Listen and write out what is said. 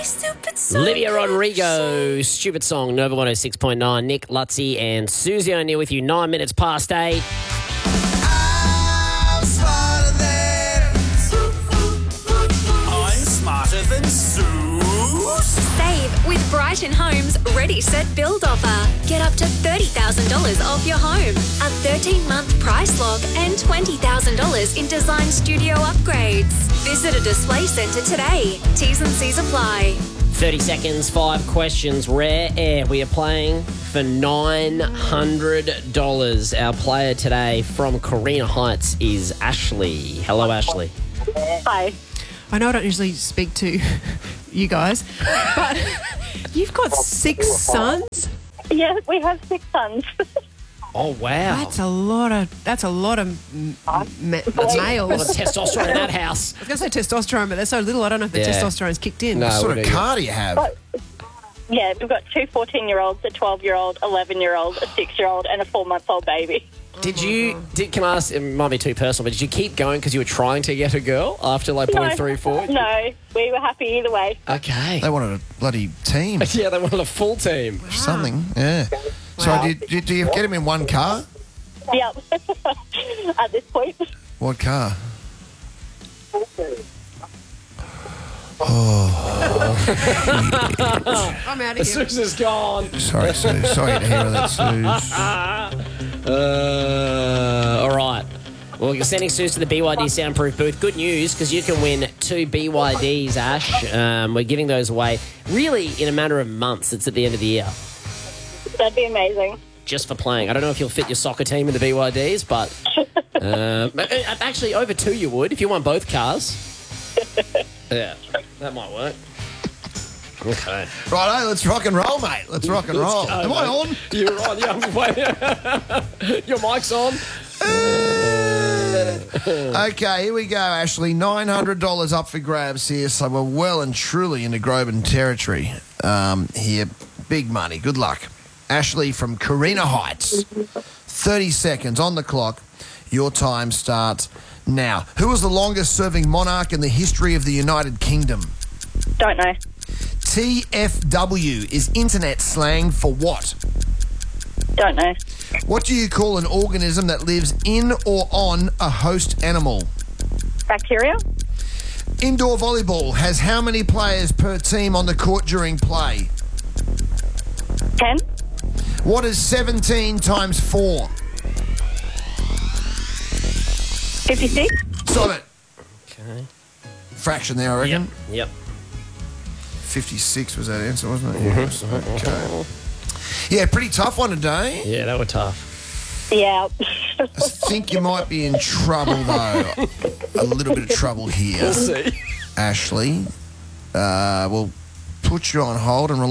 stupid song. Olivia Rodrigo, Stupid Song, Nova 106.9. Nick, Lutzy and Susie O'Neill with you, 9 minutes past 8. I'm smarter than Sue. Save with Brighton Homes Ready Set Build offer. Get up to $30,000 off your home, a 13-month price lock and $20,000 in design studio upgrades. Visit a display centre today. T's and C's apply. 30 seconds, 5 questions, rare air. We are playing for $900. Our player today from Carina Heights is Ashley. Hello, Ashley. Hi. I know I don't usually speak to you guys, but you've got 6 sons? Yeah, we have 6 sons. Oh, wow. That's a lot of males. A lot I of testosterone in that house. was going to say testosterone, but they're so little, I don't know if the Yeah. testosterone's kicked in. No. What sort what of do you- car do you have? Yeah, we've got 2 14-year-olds, a 12-year-old, 11-year-old, a 6-year-old, and a 4-month-old baby. Can I ask, it might be too personal, but did you keep going because you were trying to get a girl after like point 3, 4? No, we were happy either way. Okay. They wanted a bloody team. Yeah, they wanted a full team. Something, yeah. So do you get him in one car? Yep. At this point. What car? I'm out of here. Susan's gone. Sorry, Sue. Sorry to hear that, Sue. All right. Well, you're sending Suze to the BYD soundproof booth. Good news, because you can win 2 BYDs, Ash. We're giving those away really in a matter of months. It's at the end of the year. That'd be amazing. Just for playing. I don't know if you'll fit your soccer team in the BYDs, but actually over 2 you would if you won both cars. Yeah, that might work. Okay. Righto, let's rock and roll, mate. Let's rock and roll. go, Am I mate. on? You're on. Your mic's on. Okay, here we go, Ashley. $900 up for grabs here, so we're well and truly into Groban territory here. Big money. Good luck. Ashley from Carina Heights. 30 seconds on the clock. Your time starts now. Who was the longest-serving monarch in the history of the United Kingdom? Don't know. TFW is internet slang for what? Don't know. What do you call an organism that lives in or on a host animal? Bacteria? Indoor volleyball has how many players per team on the court during play? 10? What is 17 times 4? 56? Stop it. Okay. Fraction there, I reckon. Yep. 56 was that answer, wasn't it? Yes. Okay. Yeah, pretty tough one today. Yeah, that were tough. Yeah. I think you might be in trouble, though. A little bit of trouble here. We'll see. Ashley, we'll put you on hold and